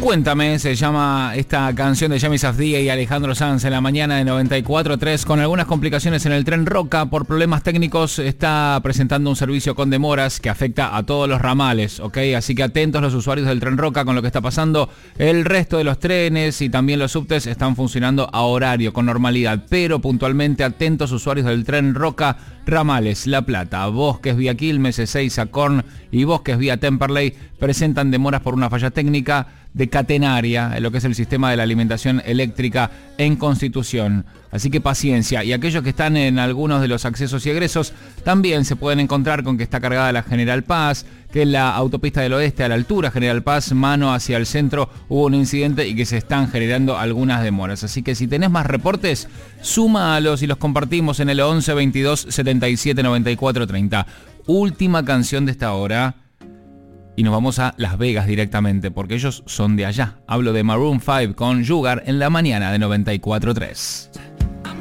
Cuéntame, se llama esta canción de Yami Safdie y Alejandro Sanz en la mañana de 94.3 con algunas complicaciones en el tren Roca por problemas técnicos. Está presentando un servicio con demoras que afecta a todos los ramales, ¿ok? Así que atentos los usuarios del tren Roca con lo que está pasando. El resto de los trenes y también los subtes están funcionando a horario, con normalidad, pero puntualmente atentos usuarios del tren Roca, ramales La Plata, Bosques vía Quilmes, Ezeiza, Corn y Bosques vía Temperley presentan demoras por una falla técnica de catenaria, en lo que es el sistema de la alimentación eléctrica en Constitución. Así que paciencia. Y aquellos que están en algunos de los accesos y egresos también se pueden encontrar con que está cargada la General Paz, que en la autopista del oeste a la altura General Paz, mano hacia el centro, hubo un incidente y que se están generando algunas demoras. Así que si tenés más reportes, súmalos y los compartimos en el 11 22 77 94 30. Última canción de esta hora. Y nos vamos a Las Vegas directamente, porque ellos son de allá. Hablo de Maroon 5 con Sugar en la mañana de 94.3.